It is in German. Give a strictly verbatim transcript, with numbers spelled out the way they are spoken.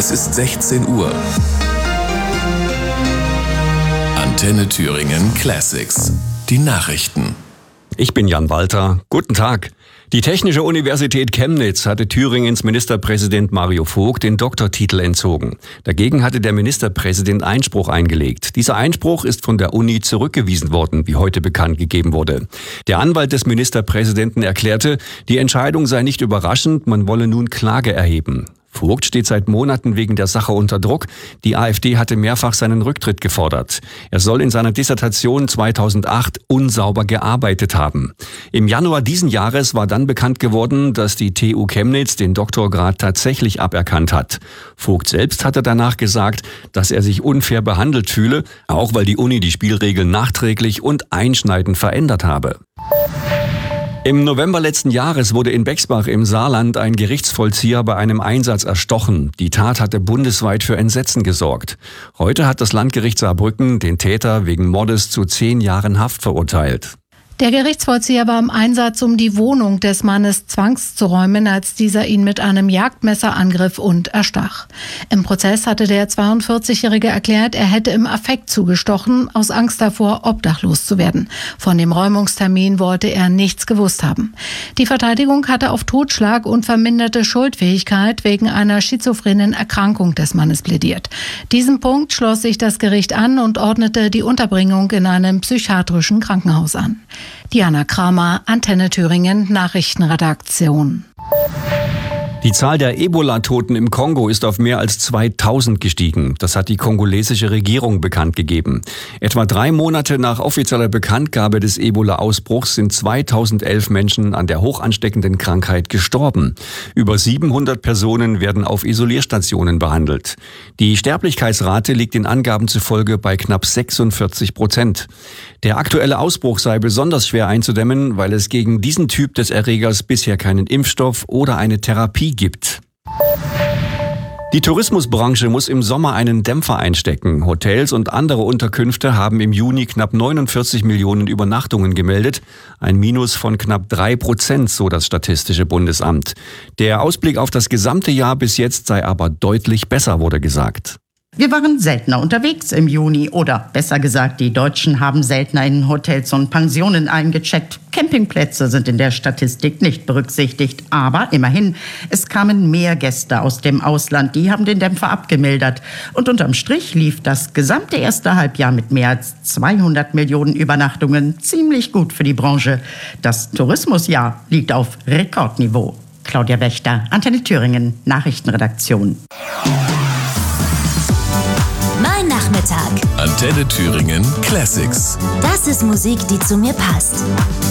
Es ist sechzehn Uhr. Antenne Thüringen Classics. Die Nachrichten. Ich bin Jan Walter. Guten Tag. Die Technische Universität Chemnitz hatte Thüringens Ministerpräsident Mario Vogt den Doktortitel entzogen. Dagegen hatte der Ministerpräsident Einspruch eingelegt. Dieser Einspruch ist von der Uni zurückgewiesen worden, wie heute bekannt gegeben wurde. Der Anwalt des Ministerpräsidenten erklärte, die Entscheidung sei nicht überraschend, man wolle nun Klage erheben. Vogt steht seit Monaten wegen der Sache unter Druck. Die AfD hatte mehrfach seinen Rücktritt gefordert. Er soll in seiner Dissertation zweitausendacht unsauber gearbeitet haben. Im Januar diesen Jahres war dann bekannt geworden, dass die T U Chemnitz den Doktorgrad tatsächlich aberkannt hat. Vogt selbst hatte danach gesagt, dass er sich unfair behandelt fühle, auch weil die Uni die Spielregeln nachträglich und einschneidend verändert habe. Im November letzten Jahres wurde in Bexbach im Saarland ein Gerichtsvollzieher bei einem Einsatz erstochen. Die Tat hatte bundesweit für Entsetzen gesorgt. Heute hat das Landgericht Saarbrücken den Täter wegen Mordes zu zehn Jahren Haft verurteilt. Der Gerichtsvollzieher war im Einsatz, um die Wohnung des Mannes zwangszuräumen, als dieser ihn mit einem Jagdmesser angriff und erstach. Im Prozess hatte der zweiundvierzigjährige erklärt, er hätte im Affekt zugestochen, aus Angst davor, obdachlos zu werden. Von dem Räumungstermin wollte er nichts gewusst haben. Die Verteidigung hatte auf Totschlag und verminderte Schuldfähigkeit wegen einer schizophrenen Erkrankung des Mannes plädiert. Diesem Punkt schloss sich das Gericht an und ordnete die Unterbringung in einem psychiatrischen Krankenhaus an. Diana Kramer, Antenne Thüringen, Nachrichtenredaktion. Die Zahl der Ebola-Toten im Kongo ist auf mehr als zweitausend gestiegen. Das hat die kongolesische Regierung bekannt gegeben. Etwa drei Monate nach offizieller Bekanntgabe des Ebola-Ausbruchs sind zweitausendelf Menschen an der hochansteckenden Krankheit gestorben. Über siebenhundert Personen werden auf Isolierstationen behandelt. Die Sterblichkeitsrate liegt den Angaben zufolge bei knapp sechsundvierzig Prozent. Der aktuelle Ausbruch sei besonders schwer einzudämmen, weil es gegen diesen Typ des Erregers bisher keinen Impfstoff oder eine Therapie gibt. Die Tourismusbranche muss im Sommer einen Dämpfer einstecken. Hotels und andere Unterkünfte haben im Juni knapp neunundvierzig Millionen Übernachtungen gemeldet. Ein Minus von knapp drei Prozent, so das Statistische Bundesamt. Der Ausblick auf das gesamte Jahr bis jetzt sei aber deutlich besser, wurde gesagt. Wir waren seltener unterwegs im Juni oder besser gesagt, die Deutschen haben seltener in Hotels und Pensionen eingecheckt. Campingplätze sind in der Statistik nicht berücksichtigt. Aber immerhin, es kamen mehr Gäste aus dem Ausland, die haben den Dämpfer abgemildert. Und unterm Strich lief das gesamte erste Halbjahr mit mehr als zweihundert Millionen Übernachtungen ziemlich gut für die Branche. Das Tourismusjahr liegt auf Rekordniveau. Claudia Wächter, Antenne Thüringen, Nachrichtenredaktion. Mein Nachmittag. Antenne Thüringen Classics. Das ist Musik, die zu mir passt.